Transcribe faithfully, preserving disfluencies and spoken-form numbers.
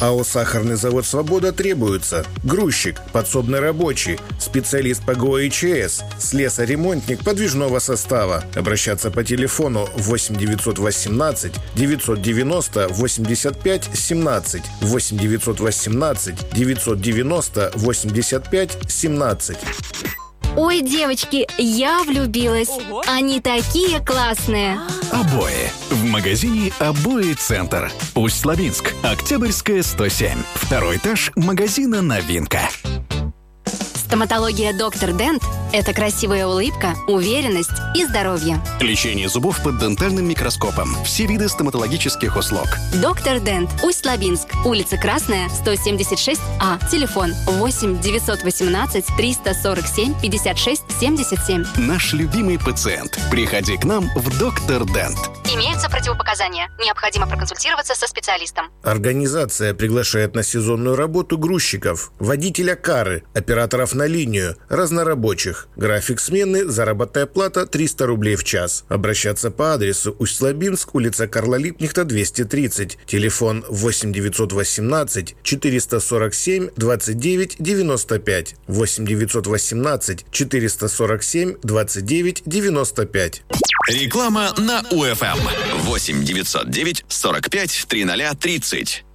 АО «Сахарный завод «Свобода» требуется грузчик, подсобный рабочий, специалист по ГО и ЧС, слесарь-ремонтник подвижного состава. Обращаться по телефону восемь девятьсот восемнадцать девятьсот девяносто восемьдесят пять семнадцать, восемь девятьсот восемнадцать девятьсот девяносто восемьдесят пять семнадцать. Ой, девочки, я влюбилась. Ого. Они такие классные. Обои. В магазине «Обои Центр». Усть-Лабинск. Октябрьская, сто семь. Второй этаж магазина «Новинка». Стоматология «Доктор Дент» – это красивая улыбка, уверенность и здоровье. Лечение зубов под дентальным микроскопом. Все виды стоматологических услуг. «Доктор Дент», Усть-Лабинск, улица Красная, сто семьдесят шесть А. Телефон восемь девятьсот восемнадцать триста сорок семь пятьдесят шесть семьдесят семь. Наш любимый пациент. Приходи к нам в «Доктор Дент». Имеются противопоказания. Необходимо проконсультироваться со специалистом. Организация приглашает на сезонную работу грузчиков, водителя кары, операторов на линию, разнорабочих. График смены, заработная плата триста рублей в час. Обращаться по адресу Усть-Лабинск, улица Карла Липкнехта, двести тридцать. Телефон восемь девятьсот восемнадцать четыреста сорок семь двадцать девять девяносто пять. восемь девятьсот восемнадцать четыреста сорок семь двадцать девять девяносто пять. Реклама на УФМ. восемь девятьсот девять сорок пять тридцать тридцать.